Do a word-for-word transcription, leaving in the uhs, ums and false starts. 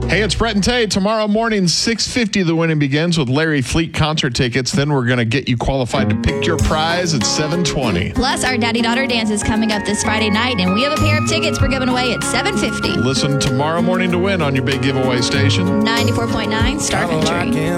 Hey, it's Brett and Tay. Tomorrow morning, six fifty, the winning begins with Larry Fleet concert tickets. Then we're going to get you qualified to pick your prize at seven twenty. Plus, our Daddy-Daughter Dance is coming up this Friday night, and we have a pair of tickets we're giving away at seven fifty. Listen tomorrow morning to win on your big giveaway station. ninety-four point nine Star Country.